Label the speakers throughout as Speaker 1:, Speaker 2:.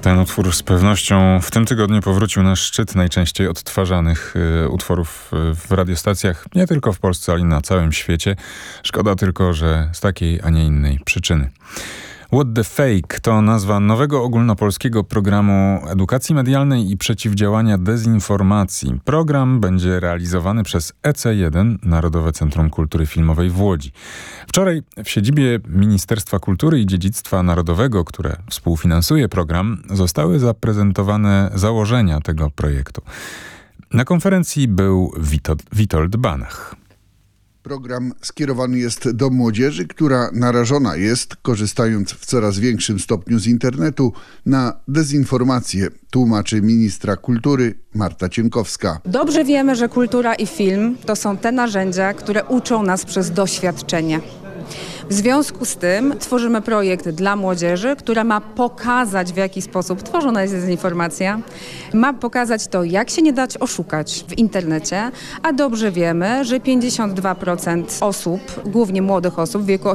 Speaker 1: Ten utwór z pewnością w tym tygodniu powrócił na szczyt najczęściej odtwarzanych utworów w radiostacjach, nie tylko w Polsce, ale i na całym świecie. Szkoda tylko, że z takiej, a nie innej przyczyny. What the Fake to nazwa nowego ogólnopolskiego programu edukacji medialnej i przeciwdziałania dezinformacji. Program będzie realizowany przez EC1, Narodowe Centrum Kultury Filmowej w Łodzi. Wczoraj w siedzibie Ministerstwa Kultury i Dziedzictwa Narodowego, które współfinansuje program, zostały zaprezentowane założenia tego projektu. Na konferencji był Witold Banach.
Speaker 2: Program skierowany jest do młodzieży, która narażona jest, korzystając w coraz większym stopniu z internetu, na dezinformację, tłumaczy ministra kultury Marta Cienkowska.
Speaker 3: Dobrze wiemy, że kultura i film to są te narzędzia, które uczą nas przez doświadczenie. W związku z tym tworzymy projekt dla młodzieży, która ma pokazać, w jaki sposób tworzona jest dezinformacja. Ma pokazać to, jak się nie dać oszukać w internecie, a dobrze wiemy, że 52% osób, głównie młodych osób w wieku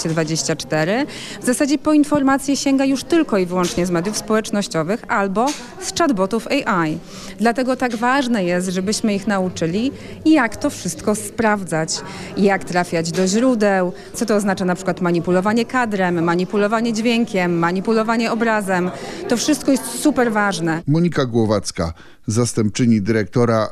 Speaker 3: 18-24, w zasadzie po informacje sięga już tylko i wyłącznie z mediów społecznościowych albo z chatbotów AI. Dlatego tak ważne jest, żebyśmy ich nauczyli, jak to wszystko sprawdzać, jak trafiać do źródeł, co to oznacza na przykład manipulowanie kadrem, manipulowanie dźwiękiem, manipulowanie obrazem. To wszystko jest super ważne.
Speaker 2: Monika Głowacka, zastępczyni dyrektora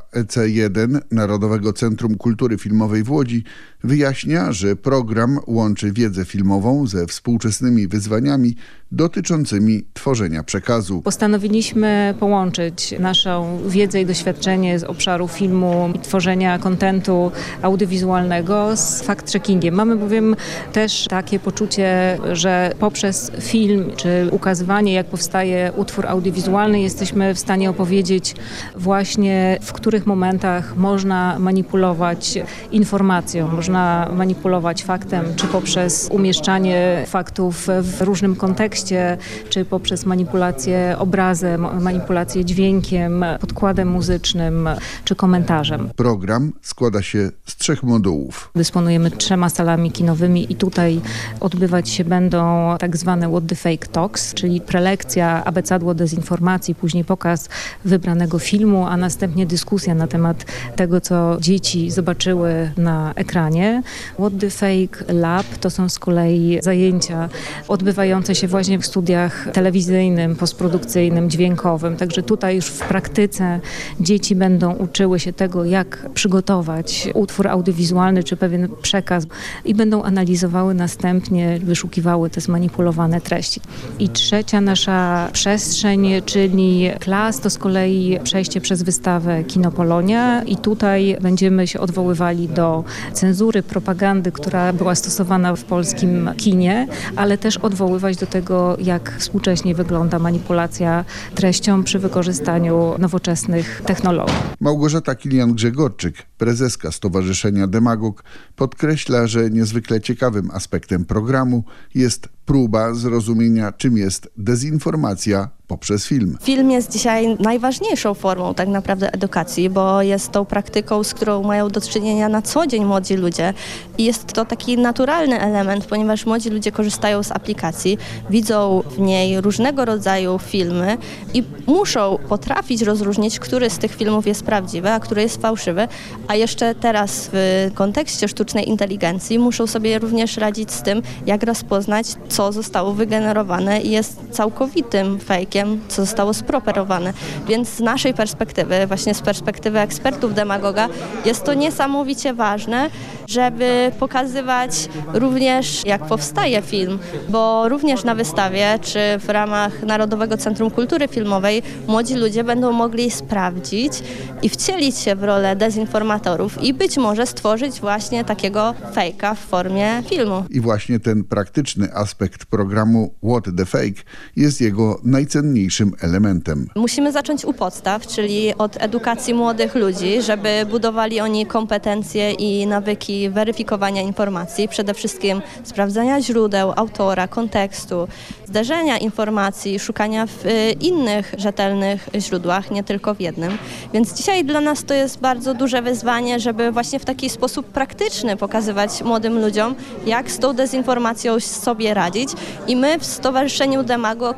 Speaker 2: EC1 Narodowego Centrum Kultury Filmowej w Łodzi, wyjaśnia, że program łączy wiedzę filmową ze współczesnymi wyzwaniami dotyczącymi tworzenia przekazu.
Speaker 4: Postanowiliśmy połączyć naszą wiedzę i doświadczenie z obszaru filmu i tworzenia kontentu audiowizualnego z fact-checkingiem. Mamy bowiem też takie poczucie, że poprzez film czy ukazywanie, jak powstaje utwór audiowizualny, jesteśmy w stanie opowiedzieć właśnie, w których momentach można manipulować informacją, można manipulować faktem, czy poprzez umieszczanie faktów w różnym kontekście, czy poprzez manipulację obrazem, manipulację dźwiękiem, podkładem muzycznym, czy komentarzem.
Speaker 2: Program składa się z 3 modułów.
Speaker 4: Dysponujemy 3 salami kinowymi i tutaj odbywać się będą tak zwane What the Fake Talks, czyli prelekcja, abecadło dezinformacji, później pokaz wybranego filmu, a następnie dyskusja na temat tego, co dzieci zobaczyły na ekranie. What the Fake Lab to są z kolei zajęcia odbywające się właśnie w studiach telewizyjnym, postprodukcyjnym, dźwiękowym. Także tutaj już w praktyce dzieci będą uczyły się tego, jak przygotować utwór audiowizualny czy pewien przekaz i będą analizowały następnie, wyszukiwały te zmanipulowane treści. I 3. nasza przestrzeń, czyli klas, to z kolei przejście przez wystawę Kino Polonia i tutaj będziemy się odwoływali do cenzury, propagandy, która była stosowana w polskim kinie, ale też odwoływać do tego, jak współcześnie wygląda manipulacja treścią przy wykorzystaniu nowoczesnych technologii.
Speaker 2: Małgorzata Kilian-Grzegorczyk, prezeska Stowarzyszenia Demagog, podkreśla, że niezwykle ciekawym aspektem programu jest próba zrozumienia, czym jest dezinformacja poprzez film.
Speaker 5: Film jest dzisiaj najważniejszą formą tak naprawdę edukacji, bo jest tą praktyką, z którą mają do czynienia na co dzień młodzi ludzie. I jest to taki naturalny element, ponieważ młodzi ludzie korzystają z aplikacji, widzą w niej różnego rodzaju filmy i muszą potrafić rozróżnić, który z tych filmów jest prawdziwy, a który jest fałszywy. A jeszcze teraz w kontekście sztucznej inteligencji muszą sobie również radzić z tym, jak rozpoznać, co zostało wygenerowane i jest całkowitym fejkiem, co zostało sproperowane. Więc z naszej perspektywy, właśnie z perspektywy ekspertów Demagoga, jest to niesamowicie ważne, żeby pokazywać również, jak powstaje film, bo również na wystawie, czy w ramach Narodowego Centrum Kultury Filmowej młodzi ludzie będą mogli sprawdzić i wcielić się w rolę dezinformatorów i być może stworzyć właśnie takiego fejka w formie filmu.
Speaker 2: I właśnie ten praktyczny aspekt programu What the Fake jest jego najcenniejszym elementem.
Speaker 5: Musimy zacząć u podstaw, czyli od edukacji młodych ludzi, żeby budowali oni kompetencje i nawyki weryfikowania informacji, przede wszystkim sprawdzania źródeł, autora, kontekstu, zderzenia informacji, szukania w innych rzetelnych źródłach, nie tylko w jednym. Więc dzisiaj dla nas to jest bardzo duże wyzwanie, żeby właśnie w taki sposób praktyczny pokazywać młodym ludziom, jak z tą dezinformacją sobie radzić. I my w Stowarzyszeniu Demagog